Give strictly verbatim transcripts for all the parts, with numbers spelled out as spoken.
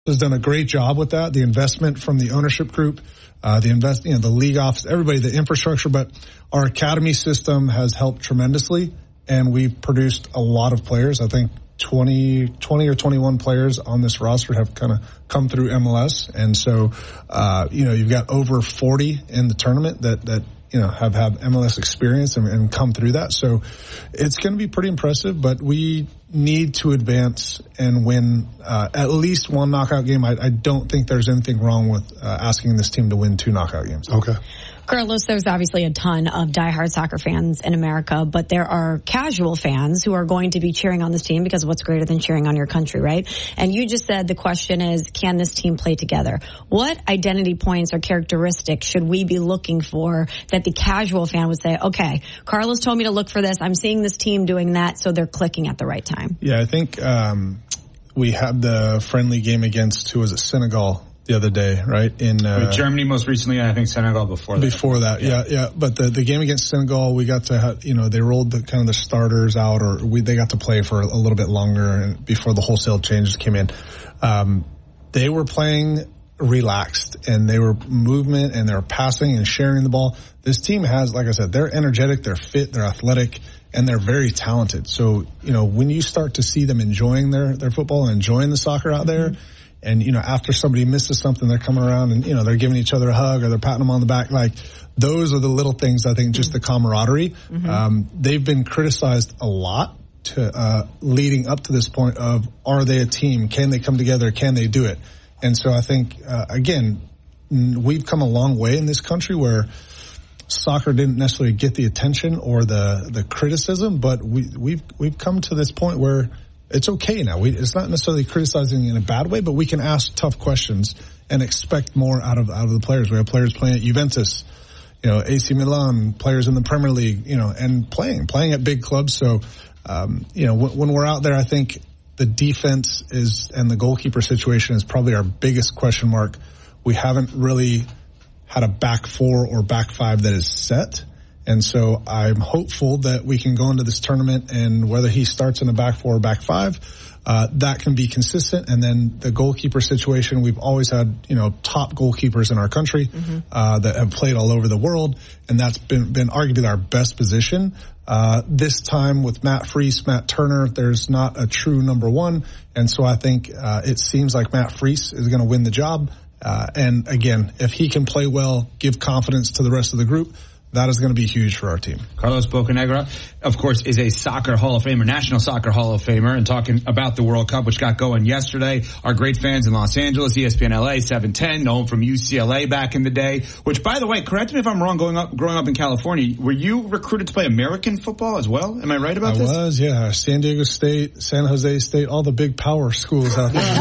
has done a great job with that. The investment from the ownership group, uh, the invest, you know, the league office, everybody, the infrastructure, but our academy system has helped tremendously, and we've produced a lot of players. I think twenty, twenty or twenty-one players on this roster have kind of come through M L S. And so, uh, you know, you've got over forty in the tournament that, that, you know, have had M L S experience and, and come through that. So it's going to be pretty impressive, but we need to advance and win uh, at least one knockout game. I, I don't think there's anything wrong with uh, asking this team to win two knockout games. Okay. Carlos, there's obviously a ton of diehard soccer fans in America, but there are casual fans who are going to be cheering on this team because what's greater than cheering on your country, right? And you just said the question is, can this team play together? What identity points or characteristics should we be looking for that the casual fan would say, okay, Carlos told me to look for this. I'm seeing this team doing that, so they're clicking at the right time. Yeah, I think um, we had the friendly game against, who was it, Senegal, the other day, right? In uh, Germany most recently, and I think Senegal before that. Before that, yeah, yeah. yeah. But the, the game against Senegal, we got to, have, you know, they rolled the kind of the starters out, or we they got to play for a, a little bit longer and before the wholesale changes came in. Um, they were playing relaxed, and they were movement, and they were passing and sharing the ball. This team has, like I said, they're energetic, they're fit, they're athletic, and they're very talented. So, you know, when you start to see them enjoying their, their football and enjoying the soccer out there, mm-hmm. and, you know, after somebody misses something, they're coming around and, you know, they're giving each other a hug or they're patting them on the back. Like, those are the little things, I think, just mm-hmm. the camaraderie. Mm-hmm. Um, they've been criticized a lot to, uh, leading up to this point of, are they a team? Can they come together? Can they do it? And so I think, uh, again, we've come a long way in this country where soccer didn't necessarily get the attention or the, the criticism, but we, we've, we've come to this point where it's okay now. We, it's not necessarily criticizing in a bad way, but we can ask tough questions and expect more out of, out of the players. We have players playing at Juventus, you know, A C Milan, players in the Premier League, you know, and playing, playing at big clubs. So, um, you know, when, when we're out there, I think the defense is, and the goalkeeper situation is probably our biggest question mark. We haven't really had a back four or back five that is set. And so I'm hopeful that we can go into this tournament, and whether he starts in a back four or back five, uh, that can be consistent. And then the goalkeeper situation, we've always had, you know, top goalkeepers in our country, mm-hmm. uh, that have played all over the world. And that's been, been arguably our best position. Uh, this time with Matt Freese, Matt Turner, there's not a true number one. And so I think, uh, it seems like Matt Freese is going to win the job. Uh, and again, if he can play well, give confidence to the rest of the group, that is going to be huge for our team. Carlos Bocanegra, of course, is a soccer Hall of Famer, National Soccer Hall of Famer, and talking about the World Cup, which got going yesterday. Our great fans in Los Angeles, E S P N L A, seven ten, know him from U C L A back in the day, which, by the way, correct me if I'm wrong, going up, growing up in California, were you recruited to play American football as well? Am I right about I this? I was, yeah. San Diego State, San Jose State, all the big power schools out there.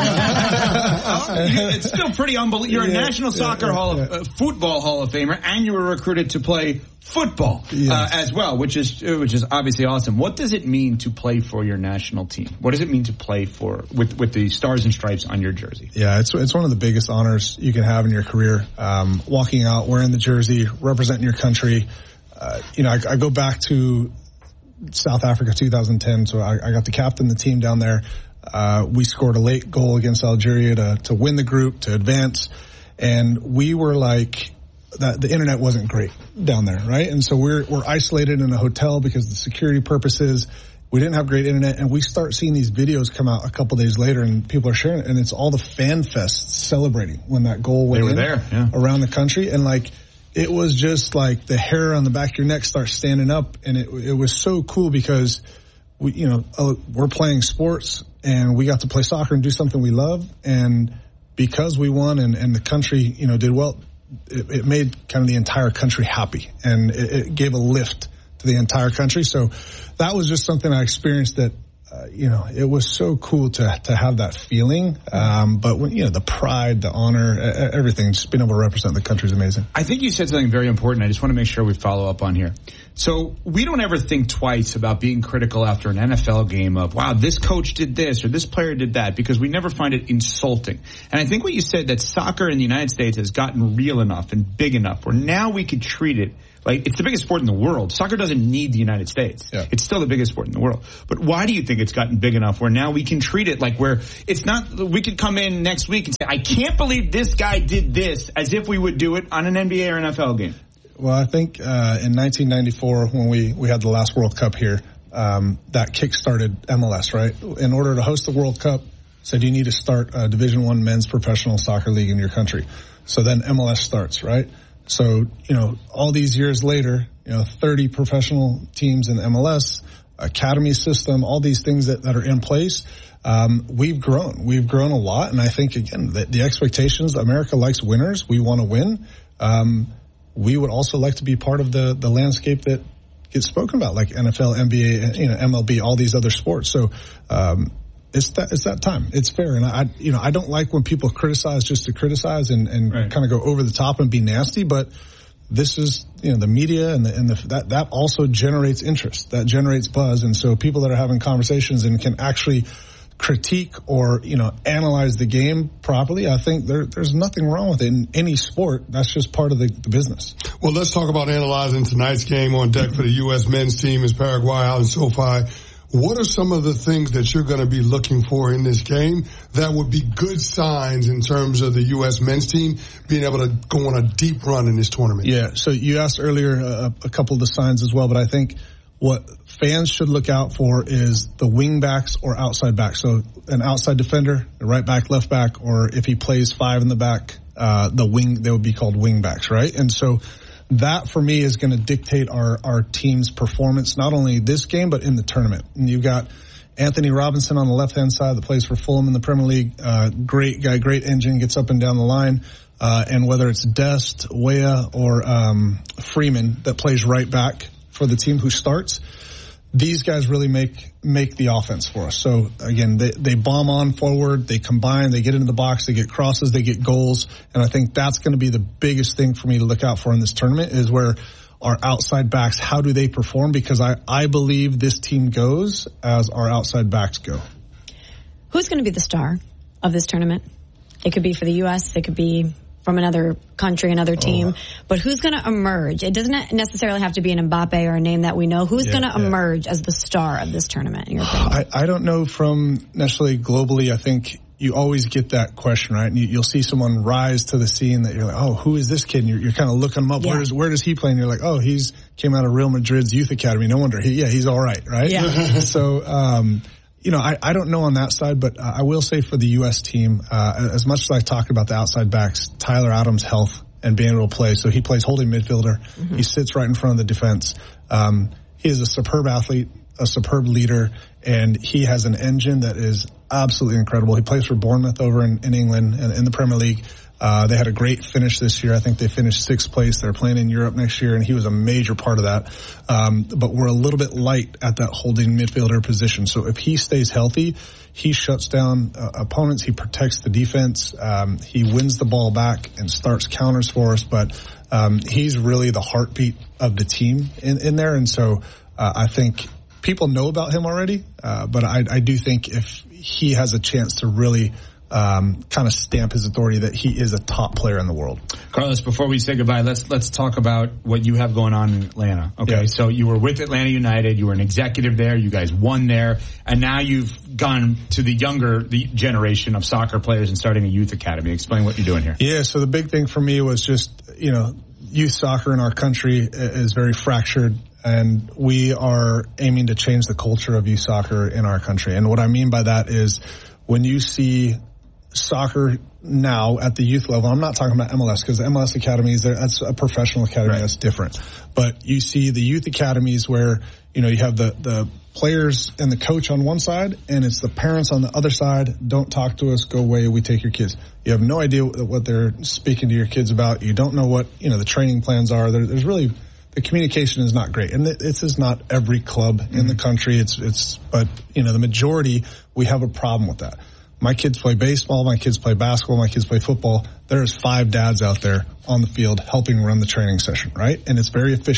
It's still pretty unbelievable. You're a yeah, National Soccer yeah, Hall of yeah. uh, Football Hall of Famer, and you were recruited to play football yes. uh, as well, which is which is obviously awesome. What does it mean to play for your national team? What does it mean to play for with with the stars and stripes on your jersey? Yeah, it's it's one of the biggest honors you can have in your career. Um, walking out, wearing the jersey, representing your country. Uh, you know, I, I go back to South Africa two thousand ten, so I, I got to captain the team down there. Uh, we scored a late goal against Algeria to to win the group, to advance, and we were like, that the internet wasn't great down there, right? And so we're we're isolated in a hotel because of the security purposes. We didn't have great internet, and we start seeing these videos come out a couple days later, and people are sharing it, and it's all the fan fests celebrating when that goal went they were in there, yeah. around the country, and like it was just like the hair on the back of your neck starts standing up, and it it was so cool because we, you know, uh, we're playing sports, and we got to play soccer and do something we love, and because we won and and the country, you know, did well. It, it made kind of the entire country happy, and it, it gave a lift to the entire country. So that was just something I experienced that, uh, you know, it was so cool to to have that feeling. Um, but when, you know, the pride, the honor, everything, just being able to represent the country is amazing. I think you said something very important. I just want to make sure we follow up on here. So we don't ever think twice about being critical after an N F L game of, wow, this coach did this or this player did that, because we never find it insulting. And I think what you said, that soccer in the United States has gotten real enough and big enough where now we could treat it Like, it's the biggest sport in the world. Soccer doesn't need the United States. Yeah. It's still the biggest sport in the world. But why do you think it's gotten big enough where now we can treat it like where it's not, we could come in next week and say, I can't believe this guy did this, as if we would do it on an N B A or N F L game? Well, I think uh, in nineteen ninety-four, when we, we had the last World Cup here, um, that kick-started M L S, right? In order to host the World Cup, said you need to start a Division One men's professional soccer league in your country. So then M L S starts, right? So, you know, all these years later, you know, thirty professional teams in M L S, academy system, all these things that, that are in place. Um, we've grown. We've grown a lot. And I think, again, the, the expectations, America likes winners. We want to win. Um, we would also like to be part of the, the landscape that gets spoken about, like N F L, N B A, you know, M L B, all these other sports. So, um, It's that, it's that time. It's fair. And I, you know, I don't like when people criticize just to criticize and, and right. kind of go over the top and be nasty, but this is, you know, the media and the, and the, that, that also generates interest. That generates buzz. And so people that are having conversations and can actually critique or, you know, analyze the game properly, I think there, there's nothing wrong with it in any sport. That's just part of the, the business. Well, let's talk about analyzing tonight's game. On deck for the U S men's team is Paraguay out in SoFi. What are some of the things that you're going to be looking for in this game that would be good signs in terms of the U S men's team being able to go on a deep run in this tournament? Yeah, so you asked earlier uh, a couple of the signs as well, but I think what fans should look out for is the wing backs or outside backs. So an outside defender, a right back, left back, or if he plays five in the back, uh, the wing, they would be called wing backs, right? And so that for me is going to dictate our, our team's performance, not only this game, but in the tournament. And you've got Anthony Robinson on the left-hand side that plays for Fulham in the Premier League. Uh, great guy, great engine, gets up and down the line. Uh, and whether it's Dest, Weah, or um, Freeman that plays right back for the team who starts, these guys really make make the offense for us. So, again, they, they bomb on forward, they combine, they get into the box, they get crosses, they get goals. And I think that's going to be the biggest thing for me to look out for in this tournament is where our outside backs, how do they perform? Because I, I believe this team goes as our outside backs go. Who's going to be the star of this tournament? It could be for the U S, it could be from another country, another team. Oh. But who's going to emerge? It doesn't necessarily have to be an Mbappe or a name that we know. Who's yeah, going to yeah. emerge as the star of this tournament, in your opinion? I, I don't know from necessarily globally. I think you always get that question, right? And you, you'll see someone rise to the scene that you're like, oh, who is this kid? And you're, you're kind of looking him up. Yeah. Where does where does he play? And you're like, oh, he's came out of Real Madrid's youth academy. No wonder. He, yeah, he's all right, right? Yeah. so, um, you know, I, I don't know on that side, but uh, I will say for the U S team, uh, as much as I talk about the outside backs, Tyler Adams' health and being able to play. So he plays holding midfielder. Mm-hmm. He sits right in front of the defense. Um, he is a superb athlete, a superb leader, and he has an engine that is absolutely incredible. He plays for Bournemouth over in, in England and in the Premier League. Uh, they had a great finish this year. I think they finished sixth place. They're playing in Europe next year, and he was a major part of that. Um, but we're a little bit light at that holding midfielder position. So if he stays healthy, he shuts down uh, opponents. He protects the defense. Um, he wins the ball back and starts counters for us. But um, he's really the heartbeat of the team in, in there. And so uh, I think people know about him already. Uh, but I, I do think if he has a chance to really Um, kind of stamp his authority that he is a top player in the world. Carlos, before we say goodbye, let's let's talk about what you have going on in Atlanta. Okay, yeah. So you were with Atlanta United, you were an executive there, you guys won there, and now you've gone to the younger the generation of soccer players and starting a youth academy. Explain what you're doing here. Yeah, so the big thing for me was just, you know, youth soccer in our country is very fractured, and we are aiming to change the culture of youth soccer in our country. And what I mean by that is when you see soccer now at the youth level, I'm not talking about M L S because the M L S academies, that's a professional academy, right. That's different. But you see the youth academies where, you know, you have the, the players and the coach on one side and it's the parents on the other side. Don't talk to us, go away, we take your kids. You have no idea what they're speaking to your kids about. You don't know what, you know, the training plans are. There, there's really, the communication is not great. And this is not every club mm-hmm. in the country. It's, it's, but, you know, the majority, we have a problem with that. My kids play baseball, my kids play basketball, my kids play football. There's five dads out there on the field helping run the training session, right? And it's very efficient.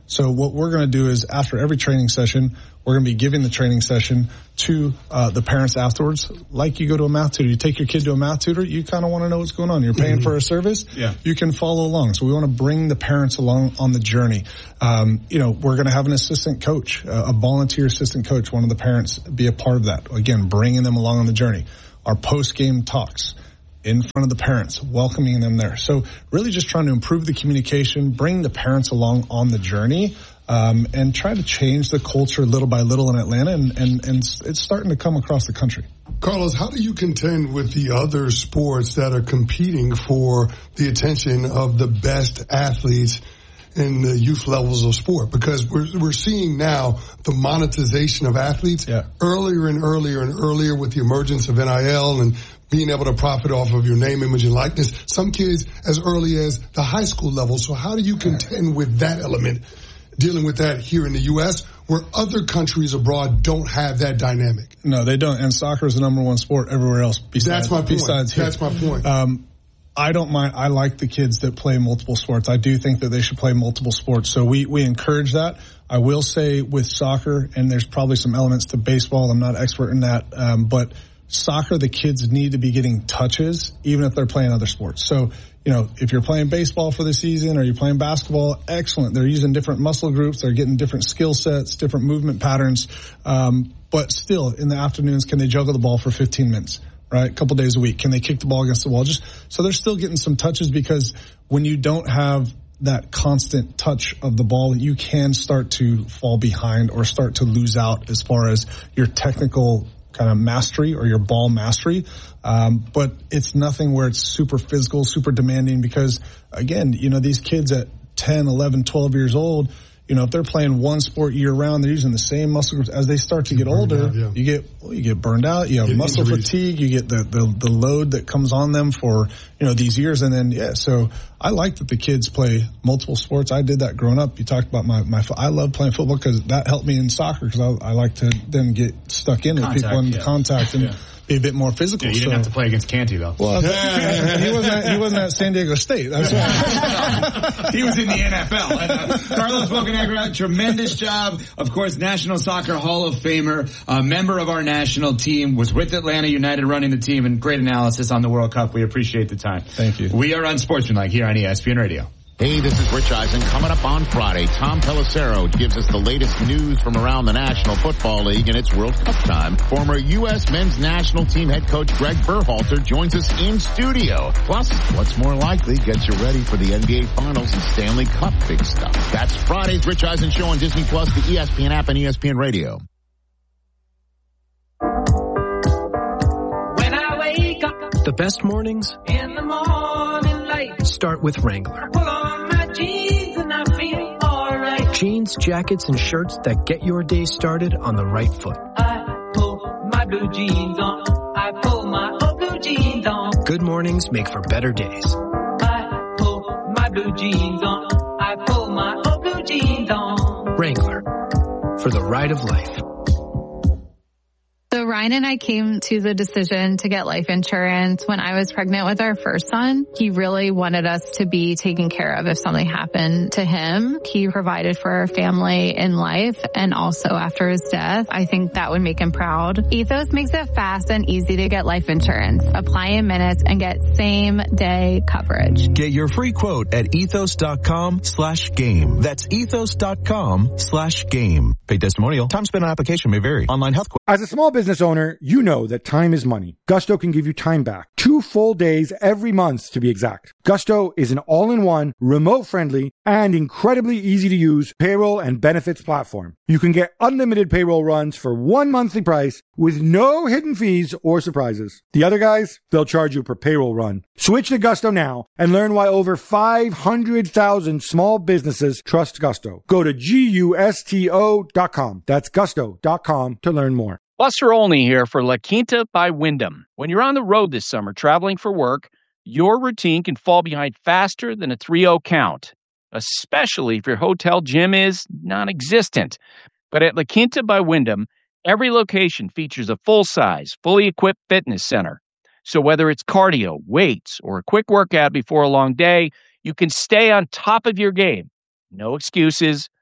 So what we're going to do is after every training session, we're going to be giving the training session to uh, the parents afterwards. Like you go to a math tutor, you take your kid to a math tutor, you kind of want to know what's going on. You're paying mm-hmm. for a service. Yeah. You can follow along. So we want to bring the parents along on the journey. Um, you know, we're going to have an assistant coach, uh, a volunteer assistant coach, one of the parents be a part of that. Again, bringing them along on the journey. Our post-game talks in front of the parents, welcoming them there. So really just trying to improve the communication, bring the parents along on the journey, um, and try to change the culture little by little in Atlanta, and, and, and it's starting to come across the country. Carlos, how do you contend with the other sports that are competing for the attention of the best athletes in the youth levels of sport? Because we're we're seeing now the monetization of athletes yeah. earlier and earlier and earlier with the emergence of N I L and being able to profit off of your name, image, and likeness. Some kids as early as the high school level. So how do you contend with that element, dealing with that here in the U S, where other countries abroad don't have that dynamic? No, they don't. And soccer is the number one sport everywhere else besides, That's my point. besides here. That's my point. Um, I don't mind. I like the kids that play multiple sports. I do think that they should play multiple sports. So we, we encourage that. I will say with soccer, and there's probably some elements to baseball. I'm not expert in that. Um, but soccer, the kids need to be getting touches, even if they're playing other sports. So, you know, if you're playing baseball for the season or you're playing basketball, excellent. They're using different muscle groups. They're getting different skill sets, different movement patterns. Um, but still, in the afternoons, can they juggle the ball for fifteen minutes? Right, a couple days a week. Can they kick the ball against the wall? Just so they're still getting some touches, because when you don't have that constant touch of the ball, you can start to fall behind or start to lose out as far as your technical kind of mastery or your ball mastery. Um, but it's nothing where it's super physical, super demanding, because again, you know, these kids at ten, eleven, twelve years old, you know, if they're playing one sport year round, they're using the same muscle groups. As they start to get older, out, yeah. you get well, you get burned out. You have get muscle injuries. fatigue. You get the, the the load that comes on them for, you know, these years. And then yeah, so I like that the kids play multiple sports. I did that growing up. You talked about my my. I love playing football because that helped me in soccer, because I, I like to then get stuck in Contact, with people and yeah. contact and. Yeah. Be a bit more physical. Yeah, you didn't so. have to play against Canty, though. Well, he wasn't. At, he wasn't at San Diego State. That's why. He was in the N F L. And, uh, Carlos Bocanegra, tremendous job. Of course, National Soccer Hall of Famer, a member of our national team, was with Atlanta United running the team, and great analysis on the World Cup. We appreciate the time. Thank you. We are Unsportsmanlike here on E S P N Radio. Hey, this is Rich Eisen. Coming up on Friday, Tom Pelissero gives us the latest news from around the National Football League, and it's World Cup time. Former U S men's national team head coach Greg Berhalter joins us in studio. Plus, what's more likely gets you ready for the N B A Finals and Stanley Cup big stuff. That's Friday's Rich Eisen Show on Disney Plus, the E S P N app, and E S P N Radio. When I wake up, the best mornings in the morning light, start with Wrangler. pull on my jeans and I feel alright. Jeans, jackets, and shirts that get your day started on the right foot. I pull my blue jeans on. I pull my old blue jeans on. Good mornings make for better days. I pull my blue jeans on. I pull my old blue jeans on. Wrangler, for the ride of life. So Ryan and I came to the decision to get life insurance when I was pregnant with our first son. He really wanted us to be taken care of if something happened to him. He provided for our family in life and also after his death. I think that would make him proud. Ethos makes it fast and easy to get life insurance. Apply in minutes and get same day coverage. Get your free quote at ethos.com slash game. That's ethos.com slash game. Paid testimonial. Time spent on application may vary. Online health. As a small business owner, you know that time is money. Gusto can give you time back. Two full days every month to be exact. Gusto is an all-in-one, remote-friendly, and incredibly easy-to-use payroll and benefits platform. You can get unlimited payroll runs for one monthly price with no hidden fees or surprises. The other guys, they'll charge you per payroll run. Switch to Gusto now and learn why over five hundred thousand small businesses trust Gusto. Go to gusto dot com. That's gusto dot com to learn more. Buster Olney here for La Quinta by Wyndham. When you're on the road this summer traveling for work, your routine can fall behind faster than a three oh count, especially if your hotel gym is non-existent. But at La Quinta by Wyndham, every location features a full-size, fully equipped fitness center. So whether it's cardio, weights, or a quick workout before a long day, you can stay on top of your game. No excuses,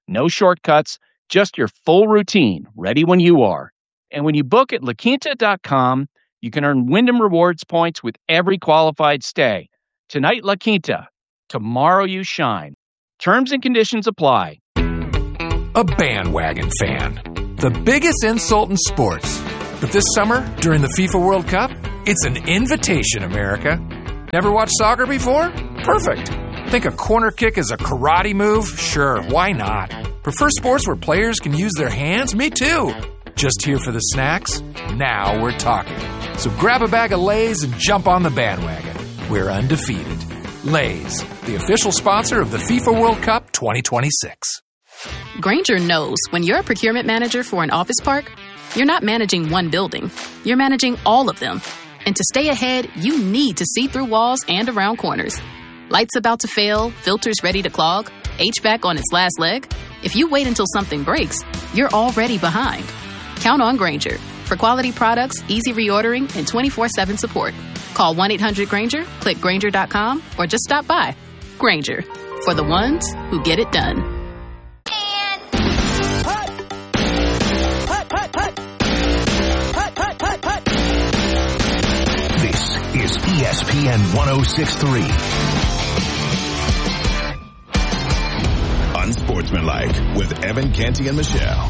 No shortcuts, just your full routine, ready when you are. And when you book at La Quinta dot com, you can earn Wyndham Rewards points with every qualified stay. Tonight, La Quinta. Tomorrow, you shine. Terms and conditions apply. A bandwagon fan. The biggest insult in sports. But this summer, during the FIFA World Cup, it's an invitation, America. Never watched soccer before? Perfect. Think a corner kick is a karate move? Sure, why not? Prefer sports where players can use their hands? Me too. Just here for the snacks? Now we're talking. So grab a bag of Lay's and jump on the bandwagon. We're undefeated. Lay's, the official sponsor of the FIFA World Cup twenty twenty-six. Grainger knows when you're a procurement manager for an office park, you're not managing one building. You're managing all of them. And to stay ahead, you need to see through walls and around corners. Lights about to fail, filters ready to clog, H V A C on its last leg. If you wait until something breaks, you're already behind. Count on Grainger for quality products, easy reordering, and twenty-four seven support. Call one eight hundred Grainger, click Grainger dot com, or just stop by. Grainger, for the ones who get it done. Is E S P N one oh six point three. Unsportsmanlike with Evan Canty and Michelle.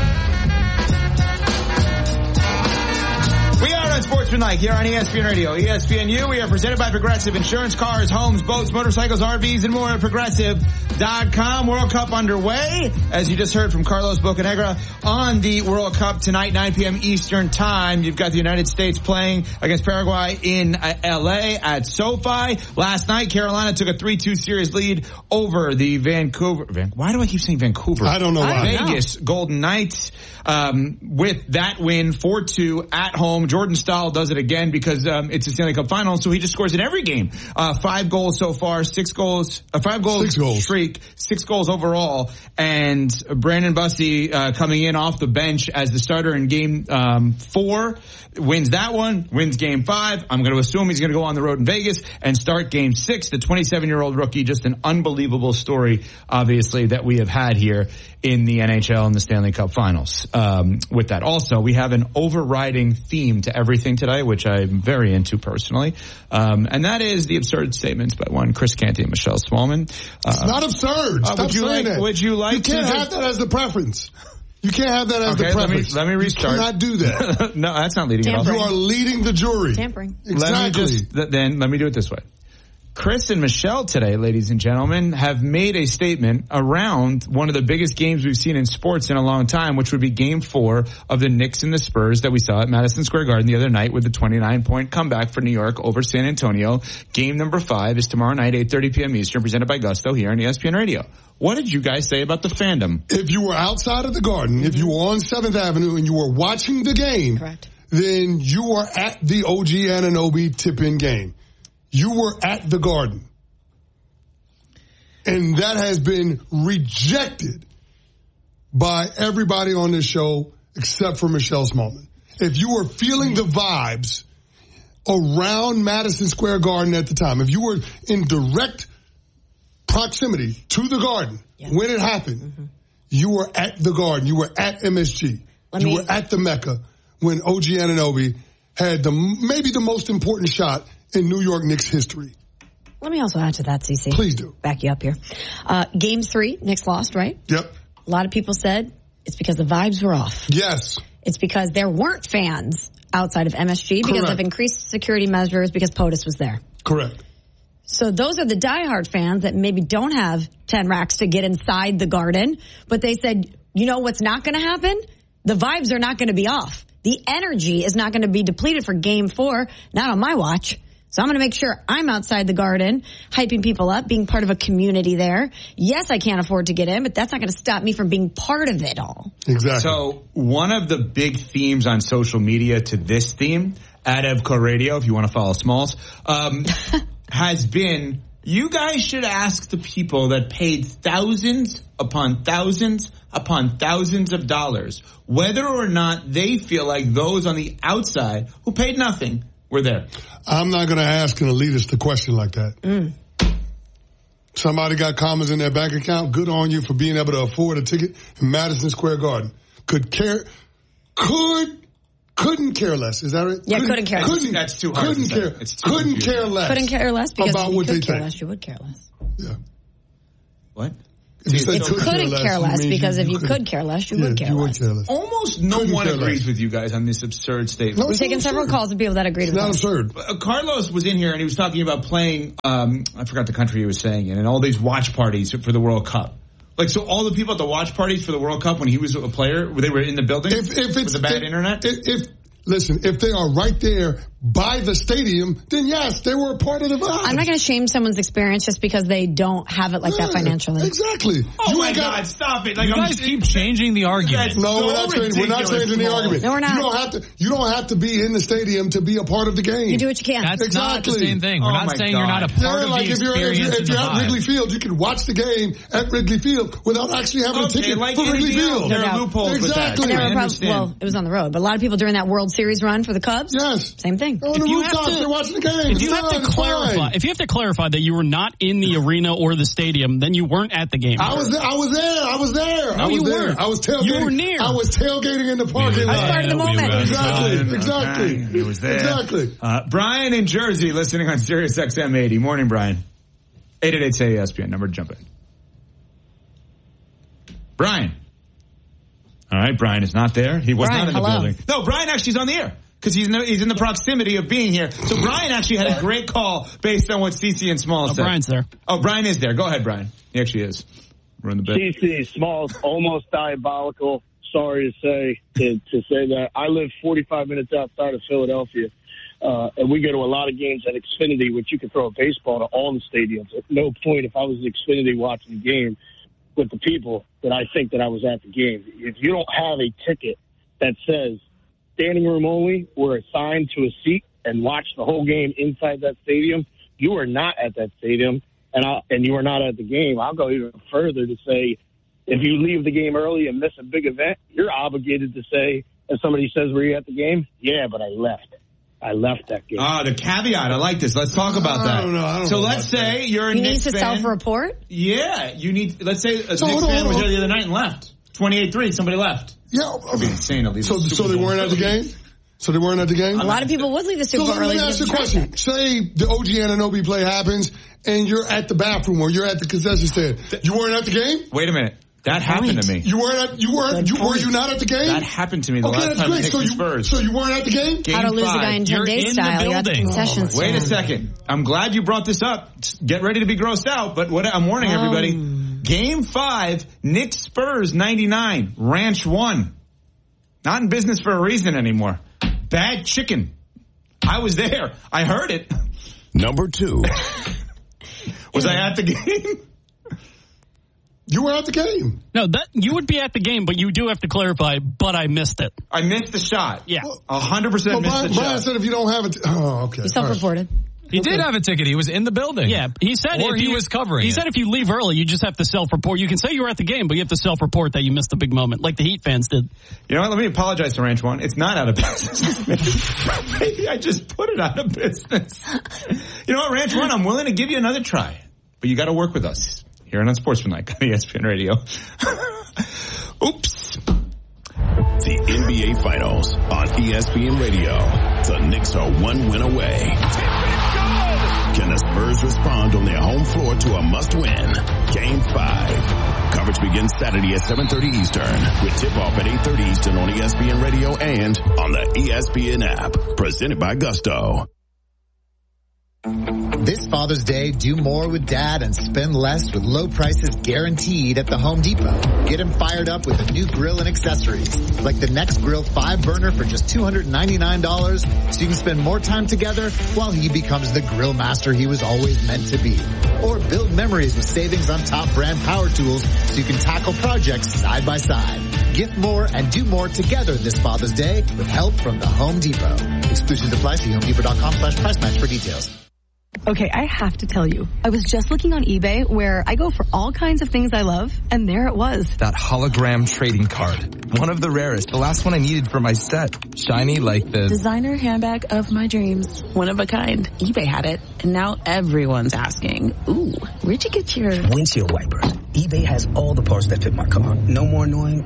We are Unsportsmanlike here on E S P N Radio, E S P N U. We are presented by Progressive Insurance, cars, homes, boats, motorcycles, R Vs, and more at Progressive dot com. World Cup underway, as you just heard from Carlos Bocanegra on the World Cup tonight, nine p.m. Eastern Time. You've got the United States playing against Paraguay in uh, L A at SoFi. Last night, Carolina took a three two series lead over the Vancouver. Van, why do I keep saying Vancouver? I don't know why. Vegas Golden Knights. Um, with that win, four two at home. Jordan Stahl does it again because um, it's a Stanley Cup final, so he just scores in every game. Uh, five goals so far, six goals, uh, five goals, six goals streak, six goals overall. And Brandon Bussi uh, coming in off the bench as the starter in game um, four, wins that one, wins game five. I'm going to assume he's going to go on the road in Vegas and start game six. The twenty-seven-year-old rookie, just an unbelievable story, obviously, that we have had here in the N H L and the Stanley Cup finals. Um, with that, also, we have an overriding theme to everything today, which I'm very into personally, um, and that is the absurd statements by one Chris Canty and Michelle Smallman. Uh, it's not absurd. Uh, Stop would you saying like? that. Would you like? You can't to have that as the preference. You can't have that as okay, the preference. Let me, let me restart. You cannot do that. No, that's not leading Tampering. at all. You are leading the jury. Tampering. Exactly. Let me just, th- then let me do it this way. Chris and Michelle today, ladies and gentlemen, have made a statement around one of the biggest games we've seen in sports in a long time, which would be game four of the Knicks and the Spurs that we saw at Madison Square Garden the other night with the twenty-nine point comeback for New York over San Antonio. Game number five is tomorrow night, eight thirty p.m. Eastern, presented by Gusto here on E S P N Radio. What did you guys say about the fandom? If you were outside of the Garden, mm-hmm. if you were on seventh Avenue and you were watching the game, correct, then you were at the O G Anunoby tip-in game. You were at the Garden. And that has been rejected by everybody on this show except for Michelle Smallman. If you were feeling the vibes around Madison Square Garden at the time, if you were in direct proximity to the Garden yeah. when it happened, mm-hmm. you were at the Garden. You were at M S G. Let you me... were at the Mecca when O G Anunoby had the maybe the most important shot in New York Knicks history. Let me also add to that, Cece. Please do. Back you up here. Uh, game three, Knicks lost, right? Yep. A lot of people said it's because the vibes were off. Yes. It's because there weren't fans outside of M S G because Correct. of increased security measures because POTUS was there. Correct. So those are the diehard fans that maybe don't have ten racks to get inside the Garden, but they said, you know what's not going to happen? The vibes are not going to be off. The energy is not going to be depleted for game four, not on my watch. So I'm going to make sure I'm outside the Garden, hyping people up, being part of a community there. Yes, I can't afford to get in, but that's not going to stop me from being part of it all. Exactly. So one of the big themes on social media to this theme, at Evco Radio, if you want to follow Smalls, um, has been, you guys should ask the people that paid thousands upon thousands upon thousands of dollars whether or not they feel like those on the outside who paid nothing were there. I'm not going to ask an elitist a question like that. Mm. Somebody got commas in their bank account. Good on you for being able to afford a ticket in Madison Square Garden. Could care, could, couldn't care less. Is that right? Yeah, couldn't, couldn't care less. Couldn't, That's too hard couldn't to care. It's too couldn't confusing. care less. Couldn't care less because about if you what could they care think. less, you would care less. Yeah. What? If you said It's couldn't couldn't care less, it means because you- if you you couldn't. could care less, you Yeah, would care you would less. care less. Almost no Couldn't one care agrees less. with you guys on this absurd statement. No, We've it's taken not several absurd. calls of people that agreed It's with not us. absurd. Uh, Carlos was in here and he was talking about playing, um, I forgot the country he was saying in, and all these watch parties for the World Cup. Like, so all the people at the watch parties for the World Cup when he was a player, they were in the building If, if it's with the bad if, internet? If, if listen, if they are right there by the stadium, then yes, they were a part of the vibe. I'm not going to shame someone's experience just because they don't have it like Yeah, that financially. Exactly. Oh You my ain't God, got- stop it. Like, You I'm guys keep changing the argument. That's No, so we're not changing. We're not ridiculous, changing the Paul. argument. No, we're not. You don't have to. You don't have to be in the stadium to be a part of the game. You do what you can. That's not the Exactly. same thing. We're Oh not my saying you're not a God. part Yeah, of like the if you're if experience. you're, if and you're the at vibe. Wrigley Field, you can watch the game at Wrigley Field without actually having Okay, a ticket like for Wrigley anything else, Field. there No are doubt. loopholes with that. Exactly. And there I were prob- understand. well, it was on the road, but a lot of people during that World Series run for the Cubs. Yes. Same thing. On the If you have rooftops, to- they're watching the game. If you It's have to fine, it's clarify, fine. if you have to clarify that you were not in the arena or the stadium, then you weren't at the game. I was there. I was there. I was there. No, I was you there. weren't. I was tailgating. You were near. I was tailgating in the parking I was lot. part of the moment. Exactly. Okay. Exactly. He was there. Exactly. Uh, Brian in Jersey listening on Sirius X M eighty. Morning, Brian. eight eight eight say E S P N. Number to jump in. Brian. All right, Brian is not there. He was Brian, not in the hello. building. No, Brian actually is on the air because he's in the, he's in the proximity of being here. So Brian actually had a great call based on what Cece and Small Oh, said. Brian's there. Oh, Brian is there. Go ahead, Brian. He actually is. We're in the bed. C C Smalls almost diabolical. Sorry to say to, to say that. I live forty-five minutes outside of Philadelphia, uh, and we go to a lot of games at Xfinity, which you can throw a baseball to all the stadiums. At no point, if I was at Xfinity watching the game with the people, that I think that I was at the game. If you don't have a ticket that says standing room only or assigned to a seat and watch the whole game inside that stadium, you are not at that stadium. And I, and you are not at the game. I'll go even further to say, if you leave the game early and miss a big event, you're obligated to say, if somebody says, were you at the game? Yeah, but I left. I left that game. Ah, the caveat. I like this. Let's talk about that. I don't know. I don't so know let's about say that. you're a He Knicks needs to fan. self-report. Yeah, you need. Let's say a So Knicks hold on, fan hold was on. there the other night and left. twenty-eight three. Somebody left. Yeah. That'd be insane. to leave So, the so Super they Bowl. weren't at the game? So they weren't at the game? A lot of people would leave the Super So Bowl let early me to ask get you a the question. traffic. Say the O G Anunoby play happens and you're at the bathroom or you're at the concession stand. You weren't at the game? Wait a minute. That happened to me. You weren't at, you weren't, you, were you not at the game? That happened to me the Okay, last that's time the great. Knicks So and you, Spurs. so you weren't at the game? Game How to lose a five. guy in ten You're days in the style. You're at the building. concession stand. Wait a second. I'm glad you brought this up. Get ready to be grossed out, but what I'm warning everybody. Game five, Knicks Spurs ninety-nine, Ranch one. Not in business for a reason anymore. Bad chicken. I was there. I heard it. Number two. Was I at the game? You were at the game. No, that you would be at the game, but you do have to clarify, but I missed it. I missed the shot. Yeah. A hundred percent Well, missed Brian, the Brian shot. said if you don't have it. Oh, okay. You self-reported. He did have a ticket. He was in the building. Yeah, he said Or if he you- was covering He it. said if you leave early, you just have to self-report. You can say you were at the game, but you have to self-report that you missed the big moment, like the Heat fans did. You know what? Let me apologize to Ranch One. It's not out of business. Maybe I just put it out of business. You know what, Ranch One? I'm willing to give you another try, but you got to work with us here on Unsportsmanlike on E S P N Radio. Oops. The N B A Finals on E S P N Radio. The Knicks are one win away. Can the Spurs respond on their home floor to a must-win? Game five. Coverage begins Saturday at seven thirty Eastern with tip-off at eight thirty Eastern on E S P N Radio and on the E S P N app. Presented by Gusto. This Father's Day, do more with Dad and spend less with low prices guaranteed at the Home Depot. Get him fired up with a new grill and accessories, like the Next Grill five burner for just two hundred ninety-nine dollars, so you can spend more time together while he becomes the grill master he was always meant to be. Or build memories with savings on top brand power tools so you can tackle projects side by side. Gift more and do more together this Father's Day with help from the Home Depot. Exclusions apply. See homedepot.com slash price match for details. Okay, I have to tell you, I was just looking on eBay where I go for all kinds of things I love, and there it was. That hologram trading card. One of the rarest. The last one I needed for my set. Shiny like the... designer handbag of my dreams. One of a kind. eBay had it, and now everyone's asking, ooh, where'd you get your... windshield wipers. eBay has all the parts that fit my car. No more annoying...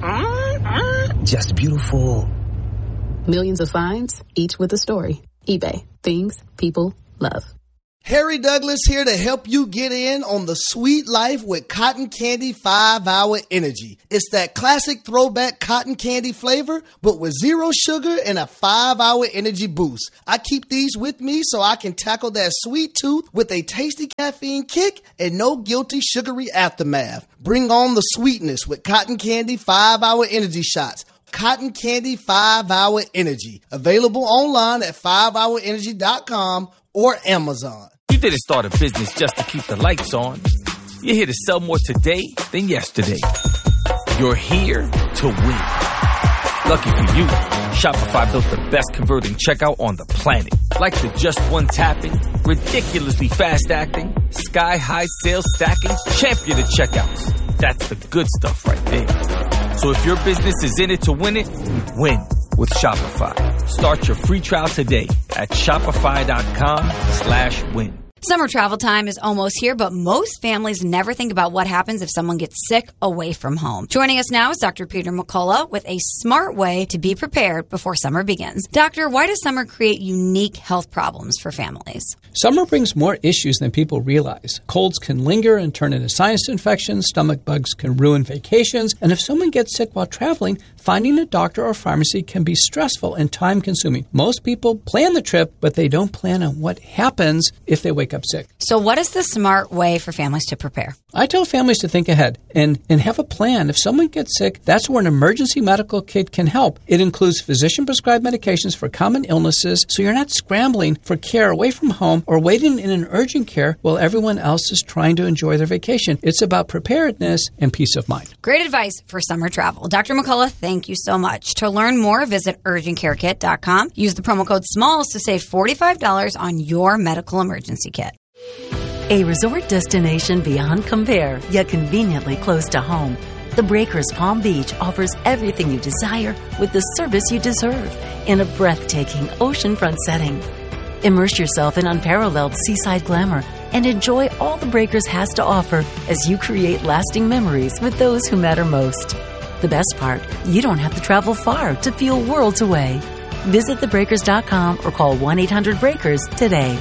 just beautiful. Millions of finds, each with a story. eBay. Things people love. Harry Douglas here to help you get in on the sweet life with Cotton Candy five hour Energy. It's that classic throwback cotton candy flavor, but with zero sugar and a five hour energy boost. I keep these with me so I can tackle that sweet tooth with a tasty caffeine kick and no guilty sugary aftermath. Bring on the sweetness with Cotton Candy five hour Energy shots. Cotton Candy five hour Energy. Available online at five hour energy dot com or Amazon. You didn't start a business just to keep the lights on. You're here to sell more today than yesterday. You're here to win. Lucky for you, Shopify built the best converting checkout on the planet. Like the just one tapping, ridiculously fast acting, sky high sales stacking, champion of checkouts. That's the good stuff right there. So if your business is in it to win it, win with Shopify. Start your free trial today at shopify.com slash win. Summer travel time is almost here, but most families never think about what happens if someone gets sick away from home. Joining us now is Doctor Peter McCullough with a smart way to be prepared before summer begins. Doctor, why does summer create unique health problems for families? Summer brings more issues than people realize. Colds can linger and turn into sinus infections, stomach bugs can ruin vacations, and if someone gets sick while traveling, finding a doctor or pharmacy can be stressful and time-consuming. Most people plan the trip, but they don't plan on what happens if they wake up sick. So what is the smart way for families to prepare? I tell families to think ahead and, and have a plan. If someone gets sick, that's where an emergency medical kit can help. It includes physician-prescribed medications for common illnesses, so you're not scrambling for care away from home or waiting in an urgent care while everyone else is trying to enjoy their vacation. It's about preparedness and peace of mind. Great advice for summer travel. Doctor McCullough, thank you so much. To learn more, visit urgent care kit dot com. Use the promo code SMALLS to save forty-five dollars on your medical emergency kit. A resort destination beyond compare, yet conveniently close to home. The Breakers Palm Beach offers everything you desire with the service you deserve in a breathtaking oceanfront setting. Immerse yourself in unparalleled seaside glamour and enjoy all the Breakers has to offer as you create lasting memories with those who matter most. The best part, you don't have to travel far to feel worlds away. Visit the breakers dot com or call one eight hundred breakers today.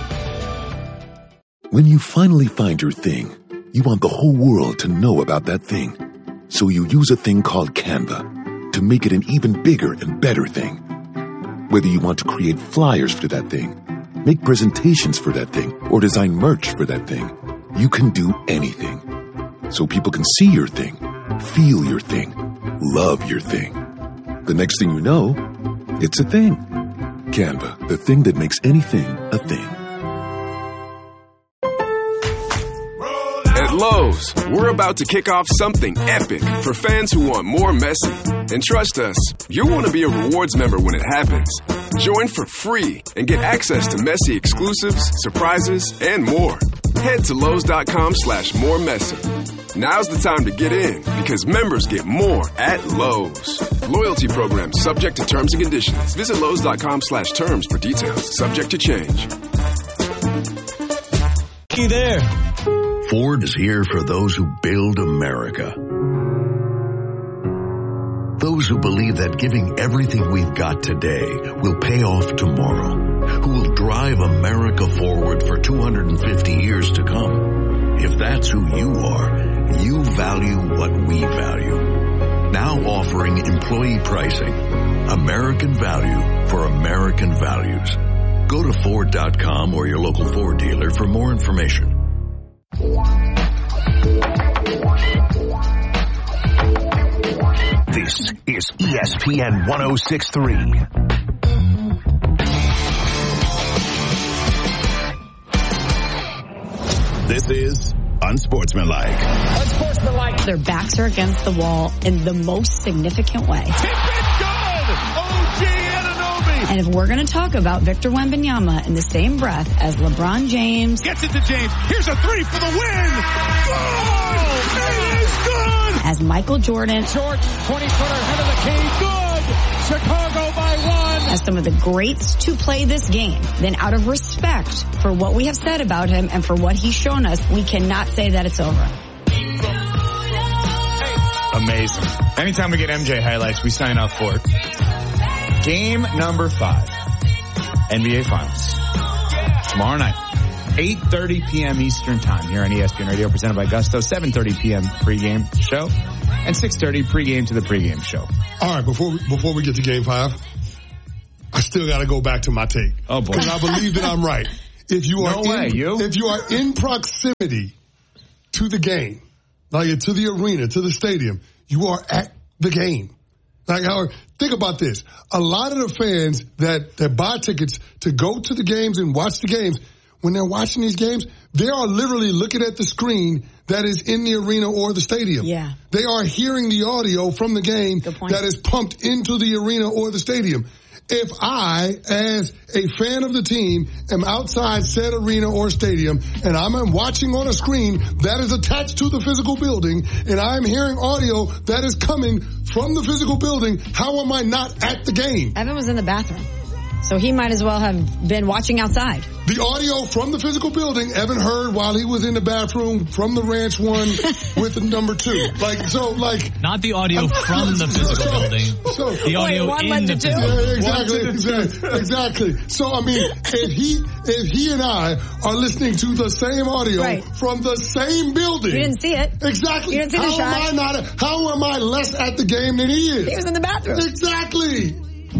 When you finally find your thing, you want the whole world to know about that thing. So you use a thing called Canva to make it an even bigger and better thing. Whether you want to create flyers for that thing, make presentations for that thing, or design merch for that thing, you can do anything. So people can see your thing, feel your thing, love your thing. The next thing you know, it's a thing. Canva, the thing that makes anything a thing. At Lowe's, we're about to kick off something epic for fans who want more Messi. And trust us, you'll want to be a rewards member when it happens. Join for free and get access to Messi exclusives, surprises, and more. Head to Lowe's.com slash more Messi. Now's the time to get in because members get more at Lowe's. Loyalty program subject to terms and conditions. Visit Lowe's.com slash terms for details. Subject to change. Hey there. Ford is here for those who build America. Those who believe that giving everything we've got today will pay off tomorrow. Who will drive America forward for two hundred fifty years to come. If that's who you are, you value what we value. Now offering employee pricing. American value for American values. Go to Ford dot com or your local Ford dealer for more information. This is E S P N one oh six point three. This is Unsportsmanlike. Unsportsmanlike. Their backs are against the wall in the most significant way. Tip it good! O G Anunoby! three. And if we're going to talk about Victor Wembanyama in the same breath as LeBron James. Gets it to James. Here's a three for the win. Oh, it is good. As Michael Jordan. Short, twenty-footer, head of the key. Good. Chicago by one. As some of the greats to play this game, then out of respect for what we have said about him and for what he's shown us, we cannot say that it's over. Amazing. Anytime we get M J highlights, we sign up for it. Game number five. N B A Finals. Tomorrow night. eight thirty p.m. Eastern Time here on E S P N Radio, presented by Gusto. seven thirty p.m. pregame show. And six thirty pregame to the pregame show. All right, before we, before we get to game five, I still got to go back to my take. Oh, boy. Because I believe that I'm right. If you are no way, in, you? If you are in proximity to the game, like to the arena, to the stadium, you are at the game. Like, how, think about this. A lot of the fans that, that buy tickets to go to the games and watch the games, when they're watching these games, they are literally looking at the screen that is in the arena or the stadium. Yeah. They are hearing the audio from the game that is pumped into the arena or the stadium. If I, as a fan of the team, am outside said arena or stadium, and I'm watching on a screen that is attached to the physical building, and I'm hearing audio that is coming from the physical building, how am I not at the game? Evan was in the bathroom, so he might as well have been watching outside. The audio from the physical building, Evan heard while he was in the bathroom from the ranch one with the number two. Like, so, like. Not the audio from the physical so, building. So, the audio wait, in the physical building. Yeah, exactly, exactly, exactly. So, I mean, if he, if he and I are listening to the same audio right. from the same building. You didn't see it. Exactly. You didn't see how the shot. Am I not, how am I less at the game than he is? He was in the bathroom. Exactly.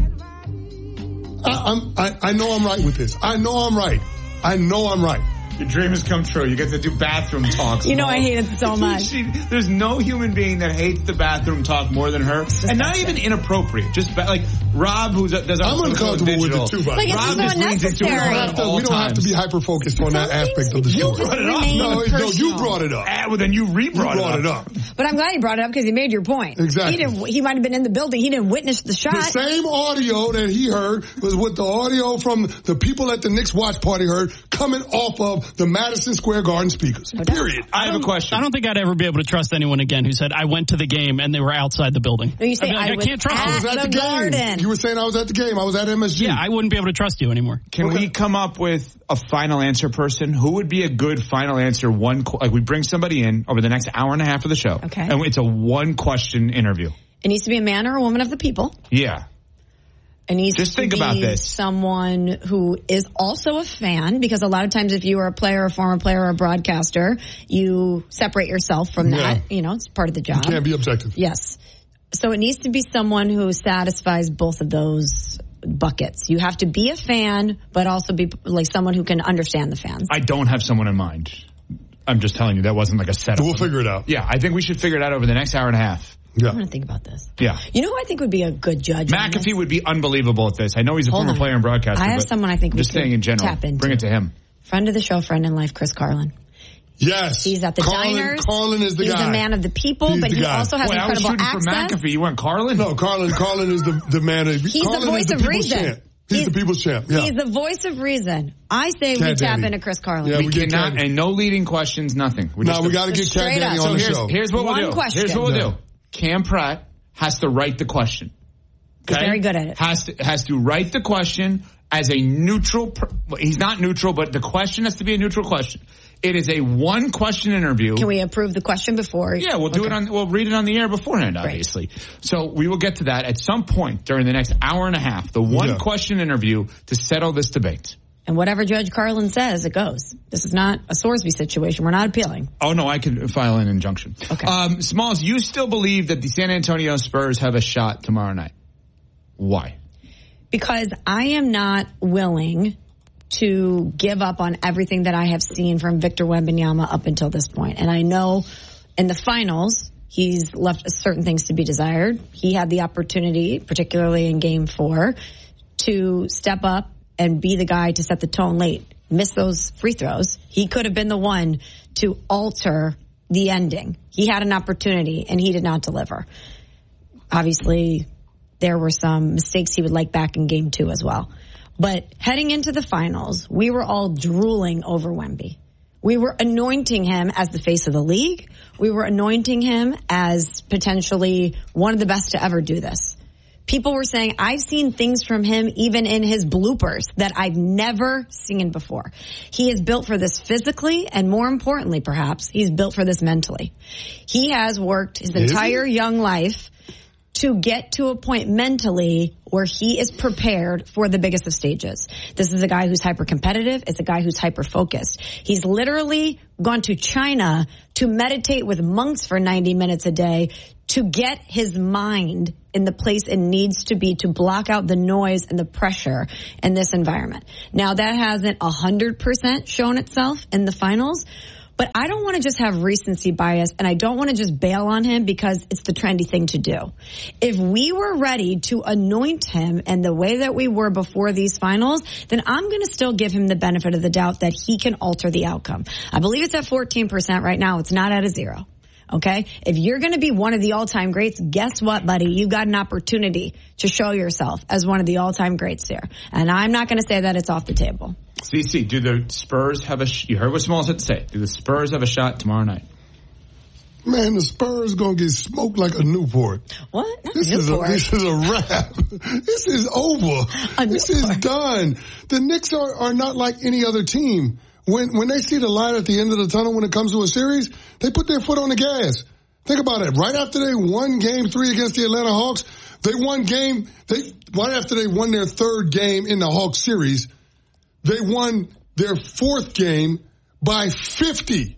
I, I'm, I, I know I'm right with this. I know I'm right. I know I'm right. Your dream has come true. You get to do bathroom talks. You know I hate it so much. She, there's no human being that hates the bathroom talk more than her. And not even inappropriate. Just ba- like Rob, who does our I'm uncomfortable with it too, by like, Rob it's just leans into it we don't have to, we don't have to be hyper-focused on that aspect of the show. You brought it up. No, no, you brought it up. Ah, well, then you re-brought you brought it, up. it up. But I'm glad you brought it up because he made your point. Exactly. He didn't. He might have been in the building. He didn't witness the shot. The same audio that he heard was what the audio from the people at the Knicks watch party heard coming off of the Madison Square Garden speakers. Period. I have a question. I don't think I'd ever be able to trust anyone again who said, I went to the game and they were outside the building. No, you say, like, I, I can't trust I was you. at the, the game. Garden. You were saying I was at the game. I was at M S G. Yeah, I wouldn't be able to trust you anymore. Can Okay. we come up with a final answer person? Who would be a good final answer? One, qu- like we bring somebody in over the next hour and a half of the show. Okay. And it's a one question interview. It needs to be a man or a woman of the people. Yeah. It needs Just to think be about this. someone who is also a fan, because a lot of times if you are a player, a former player, or a broadcaster, you separate yourself from that. Yeah. You know, it's part of the job. You can't be objective. Yes. So it needs to be someone who satisfies both of those buckets. You have to be a fan, but also be like someone who can understand the fans. I don't have someone in mind. I'm just telling you that wasn't like a setup. We'll figure it out. Yeah, I think we should figure it out over the next hour and a half. Yeah. I'm going to think about this. Yeah. You know who I think would be a good judge? on this? McAfee would be unbelievable at this. I know he's a Hold former on. player and broadcaster. I have but someone I think we just could saying in general. tap into. Bring it to him. Friend of the show, friend in life, Chris Carlin. Yes. He's at the Carlin, diners. Carlin is the He's guy. a man of the people, He's but the he guy. also has Wait, I was incredible shooting access. for McAfee. You weren't Carlin? No, Carlin. Carlin is the, the man. Of, He's Carlin the voice is the of people's reason. champ. He's, He's- the people's champ. Yeah. He's the voice of reason. I say Cat we tap Daddy. into Chris Carlin. Yeah, we, we get cannot, Cat- and no leading questions, nothing. We no, just we got to get Cat Straight Daddy up. on So the here's, show. here's what One we'll do. question. Here's what we'll Yeah. do. Cam Pratt has to write the question. He's Okay? very good at it. Has to, has to write the question as a neutral, per, well, he's not neutral, but the question has to be a neutral question. It is a one question interview. Can we approve the question before? Yeah, we'll do Okay. it on, we'll read it on the air beforehand, obviously. So we will get to that at some point during the next hour and a half, the one Yeah. question interview to settle this debate. And whatever Judge Carlin says, it goes. This is not a Sorsby situation. We're not appealing. Oh, no, I can file an injunction. Okay. Um, Smalls, you still believe that the San Antonio Spurs have a shot tomorrow night. Why? Because I am not willing to give up on everything that I have seen from Victor Wembanyama up until this point. And I know in the finals, he's left certain things to be desired. He had the opportunity, particularly in game four, to step up and be the guy to set the tone late, miss those free throws. He could have been the one to alter the ending. He had an opportunity and he did not deliver. Obviously, there were some mistakes he would like back in game two as well. But heading into the finals, we were all drooling over Wemby. We were anointing him as the face of the league. We were anointing him as potentially one of the best to ever do this. People were saying, I've seen things from him even in his bloopers that I've never seen before. He is built for this physically, and more importantly, perhaps, he's built for this mentally. He has worked his entire young life to get to a point mentally where he is prepared for the biggest of stages. This is a guy who's hyper-competitive. It's a guy who's hyper-focused. He's literally gone to China to meditate with monks for ninety minutes a day to get his mind in the place it needs to be to block out the noise and the pressure in this environment. Now, that hasn't one hundred percent shown itself in the finals, but I don't want to just have recency bias, and I don't want to just bail on him because it's the trendy thing to do. If we were ready to anoint him in the way that we were before these finals, then I'm going to still give him the benefit of the doubt that he can alter the outcome. I believe it's at fourteen percent right now. It's not at a zero. Okay? If you're going to be one of the all-time greats, guess what, buddy? You've got an opportunity to show yourself as one of the all-time greats there. And I'm not going to say that it's off the table. C C, do the Spurs have a sh- you heard what Smalls had to say. Do the Spurs have a shot tomorrow night? Man, the Spurs going to get smoked like a Newport. What? Not this Newport. Is a, this is a wrap. This is over. A this Newport. is done. The Knicks are, are not like any other team. When when they see the light at the end of the tunnel when it comes to a series, they put their foot on the gas. Think about it. Right after they won game three against the Atlanta Hawks, they won game, they, right after they won their third game in the Hawks series, they won their fourth game by fifty.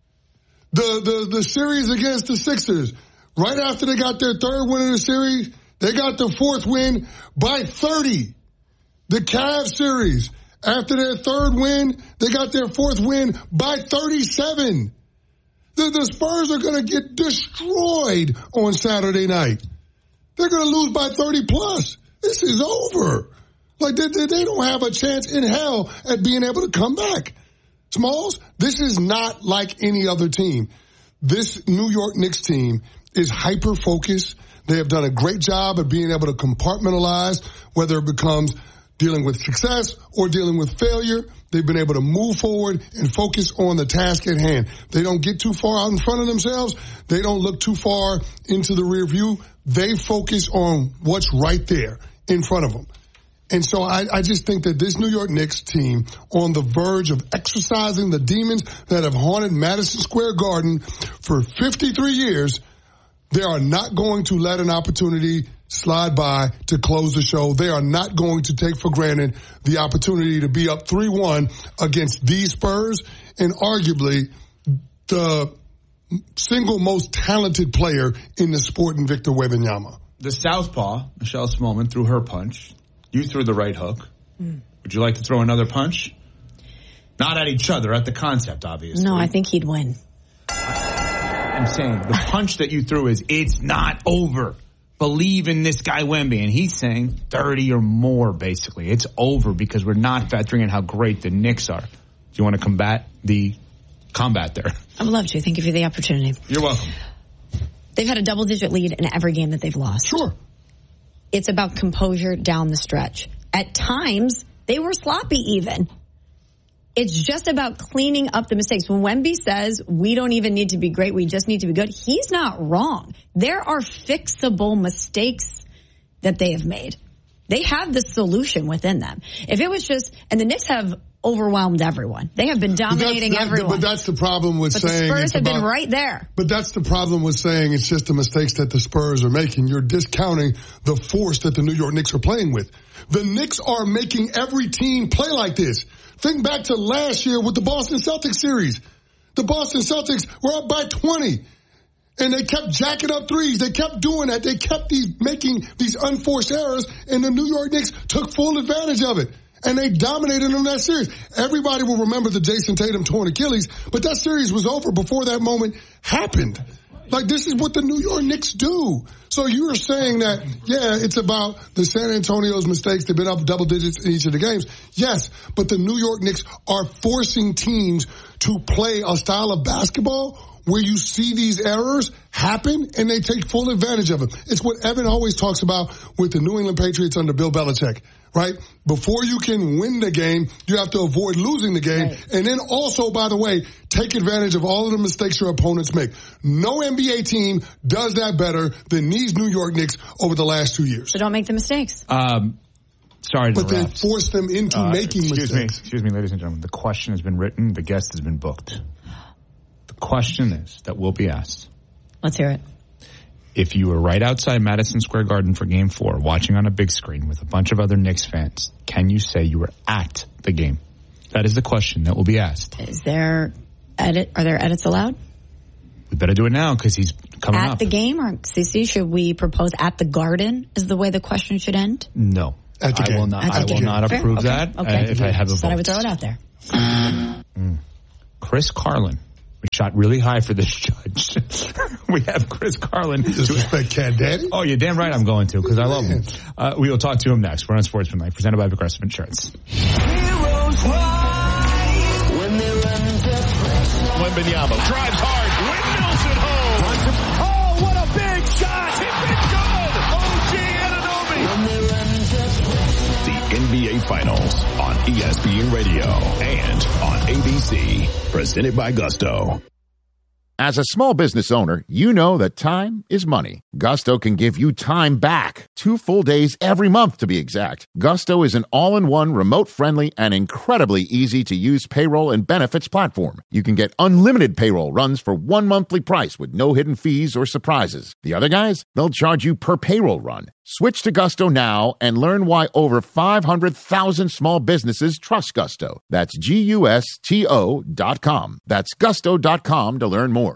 The, the, the series against the Sixers, right after they got their third win of the series, they got the fourth win by thirty. The Cavs series, after their third win, they got their fourth win by thirty-seven. The, the Spurs are going to get destroyed on Saturday night. They're going to lose by thirty plus. This is over. Like, they, they, they don't have a chance in hell at being able to come back. Smalls, this is not like any other team. This New York Knicks team is hyper-focused. They have done a great job of being able to compartmentalize, whether it becomes dealing with success or dealing with failure. They've been able to move forward and focus on the task at hand. They don't get too far out in front of themselves. They don't look too far into the rear view. They focus on what's right there in front of them. And so I, I just think that this New York Knicks team, on the verge of exercising the demons that have haunted Madison Square Garden for fifty-three years, they are not going to let an opportunity slide by to close the show. They are not going to take for granted the opportunity to be up three one against these Spurs and arguably the single most talented player in the sport in Victor Wembanyama. The southpaw, Michelle Smallman, threw her punch. You threw the right hook. Mm. Would you like to throw another punch? Not at each other, at the concept, obviously. No, I think he'd win. I'm saying the punch that you threw is, it's not over. Believe in this guy Wemby. And he's saying thirty or more, basically. It's over because we're not factoring in how great the Knicks are. Do you want to combat the combat there? I would love to. Thank you for the opportunity. You're welcome. They've had a double-digit lead in every game that they've lost. Sure. It's about composure down the stretch. At times, they were sloppy even. It's just about cleaning up the mistakes. When Wemby says, we don't even need to be great, we just need to be good, he's not wrong. There are fixable mistakes that they have made. They have the solution within them. If it was just, and the Knicks have overwhelmed everyone. They have been dominating but everyone. But that's the problem with but saying. the Spurs have about, been right there. But that's the problem with saying it's just the mistakes that the Spurs are making. You're discounting the force that the New York Knicks are playing with. The Knicks are making every team play like this. Think back to last year with the Boston Celtics series. The Boston Celtics were up by twenty. And they kept jacking up threes. They kept doing that. They kept these making these unforced errors, and the New York Knicks took full advantage of it. And they dominated in that series. Everybody will remember the Jason Tatum torn Achilles, but that series was over before that moment happened. Like, this is what the New York Knicks do. So you are saying that, yeah, it's about the San Antonio's mistakes. They've been up double digits in each of the games. Yes, but the New York Knicks are forcing teams to play a style of basketball where you see these errors happen and they take full advantage of it. It's what Evan always talks about with the New England Patriots under Bill Belichick, right? Before you can win the game, you have to avoid losing the game. Right. And then also, by the way, take advantage of all of the mistakes your opponents make. No N B A team does that better than these New York Knicks over the last two years. So don't make the mistakes. Um, sorry to But they force them into uh, making excuse mistakes. Me, excuse me, ladies and gentlemen. The question has been written. The guest has been booked. The question is that will be asked. Let's hear it. If you were right outside Madison Square Garden for Game Four, watching on a big screen with a bunch of other Knicks fans, can you say you were at the game? That is the question that will be asked. Is there edit? Are there edits allowed? We better do it now because he's coming at up. the game, or Cece, should we propose at the Garden? Is the way the question should end? No, at the I game. will not. At the I will game. not Fair? approve Okay. that. Okay. Uh, if I have a Just thought vote. I would throw it out there. Mm. Chris Carlin. We shot really high for this judge. We have Chris Carlin. Disrespect Cat Daddy? Oh, you're damn right I'm going to because I love him. Uh, we will talk to him next. We're on Sportsmanlike, presented by Progressive Insurance. Wembanyama drives hard, windmills it home. Oh, what a big shot! He's been good. O G Anunoby. The N B A Finals on E S P N Radio and on A B C. Presented by Gusto. As a small business owner, you know that time is money. Gusto can give you time back. Two full days every month, to be exact. Gusto is an all-in-one, remote-friendly, and incredibly easy-to-use payroll and benefits platform. You can get unlimited payroll runs for one monthly price with no hidden fees or surprises. The other guys, they'll charge you per payroll run. Switch to Gusto now and learn why over five hundred thousand small businesses trust Gusto. That's G U S T O dot com. That's gusto dot com to learn more.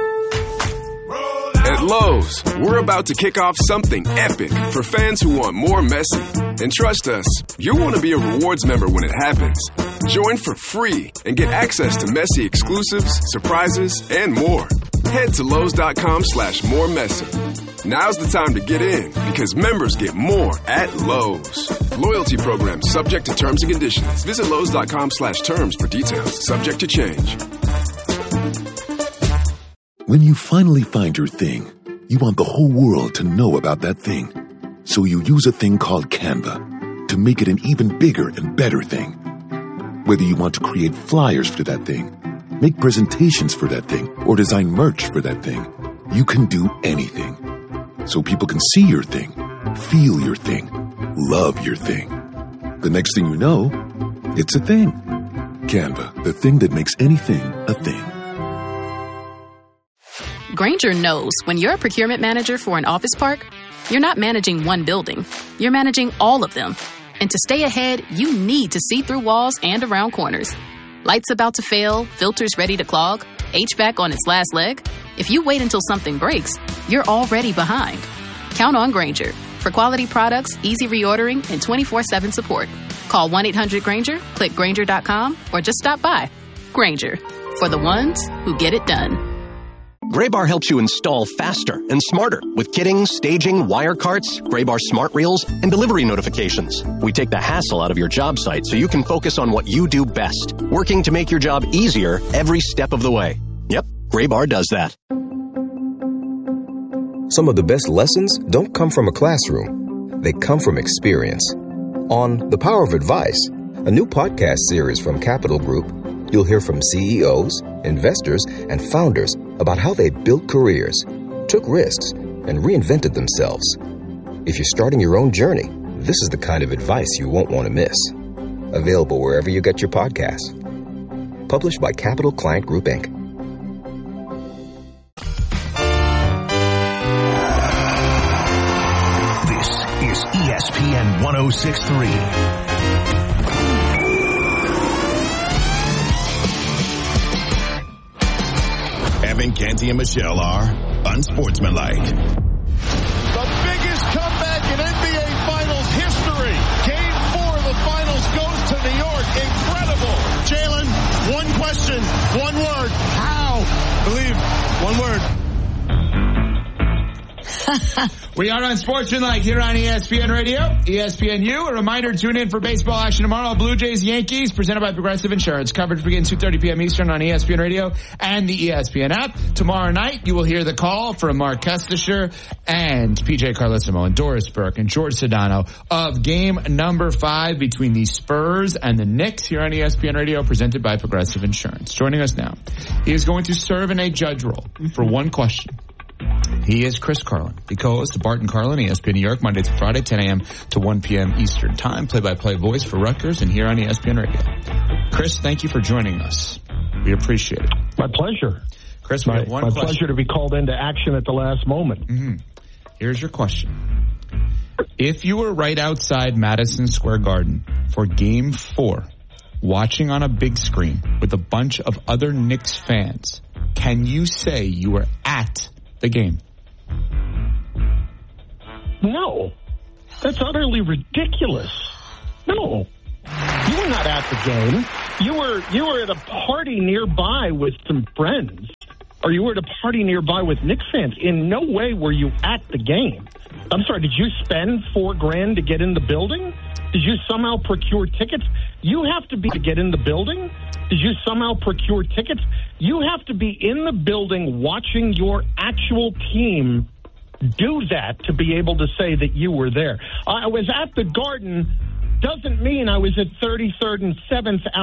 At Lowe's, we're about to kick off something epic for fans who want more Messi. And trust us, you'll want to be a rewards member when it happens. Join for free and get access to Messi exclusives, surprises, and more. Head to Lowe's.com slash more Messi. Now's the time to get in because members get more at Lowe's. Loyalty program subject to terms and conditions. Visit Lowe's.com slash terms for details. Subject to change. When you finally find your thing, you want the whole world to know about that thing. So you use a thing called Canva to make it an even bigger and better thing. Whether you want to create flyers for that thing, make presentations for that thing, or design merch for that thing, you can do anything. So people can see your thing, feel your thing, love your thing. The next thing you know, it's a thing. Canva, the thing that makes anything a thing. Grainger knows when you're a procurement manager for an office park, you're not managing one building. You're managing all of them. And to stay ahead, you need to see through walls and around corners. Lights about to fail, filters ready to clog, H V A C on its last leg. If you wait until something breaks, you're already behind. Count on Grainger for quality products, easy reordering, and twenty-four seven support. Call one eight hundred Grainger, click Grainger dot com, or just stop by. Grainger, for the ones who get it done. Graybar helps you install faster and smarter with kitting, staging, wire carts, Graybar smart reels, and delivery notifications. We take the hassle out of your job site so you can focus on what you do best, working to make your job easier every step of the way. Yep, Graybar does that. Some of the best lessons don't come from a classroom. They come from experience. On The Power of Advice, a new podcast series from Capital Group, you'll hear from C E Os, investors, and founders about how they built careers, took risks, and reinvented themselves. If you're starting your own journey, this is the kind of advice you won't want to miss. Available wherever you get your podcasts. Published by Capital Client Group, Incorporated. This is E S P N one oh six point three. Evan, Canty, and Michelle are unsportsmanlike. The biggest comeback in N B A Finals history. Game four of the Finals goes to New York. Incredible. Jalen, one question, one word. How? Believe. One word. We are on Sportsmanlike here on E S P N Radio, E S P N U. A reminder, tune in for baseball action tomorrow. Blue Jays, Yankees, presented by Progressive Insurance. Coverage begins two thirty p.m. Eastern on E S P N Radio and the E S P N app. Tomorrow night, you will hear the call from Mark Kestisher and P J Carlissimo and Doris Burke and George Sedano of game number five between the Spurs and the Knicks here on E S P N Radio, presented by Progressive Insurance. Joining us now, he is going to serve in a judge role for one question. He is Chris Carlin, the co-host of Bart and Carlin, E S P N New York, Monday through Friday, ten a.m. to one p.m. Eastern Time, play-by-play voice for Rutgers and here on E S P N Radio. Chris, thank you for joining us. We appreciate it. My pleasure. Chris, we my, have one my question. pleasure to be called into action at the last moment. Mm-hmm. Here's your question. If you were right outside Madison Square Garden for Game four, watching on a big screen with a bunch of other Knicks fans, can you say you were at the game? No. That's utterly ridiculous. No. You were not at the game. You were you were at a party nearby with some friends. Or you were at a party nearby with Knicks fans. In no way were you at the game. I'm sorry, did you spend four grand to get in the building? Did you somehow procure tickets? You have to be to get in the building? Did you somehow procure tickets? You have to be in the building watching your actual team do that to be able to say that you were there. I was at the Garden doesn't mean I was at thirty-third and seventh